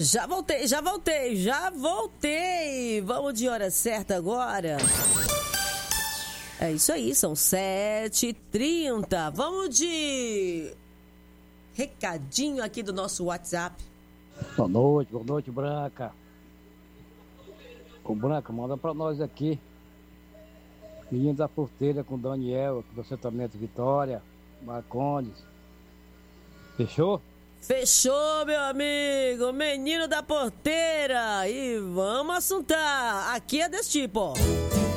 Já voltei. Vamos de hora certa agora. É isso aí, são 7h30. Vamos de recadinho aqui do nosso WhatsApp. Boa noite, Branca. Ô, Branca, manda pra nós aqui. Menino da Porteira com Daniel, aqui do assentamento Vitória, Marcondes. Fechou? Fechou, meu amigo. Menino da Porteira. E vamos assuntar. Aqui é desse tipo, ó.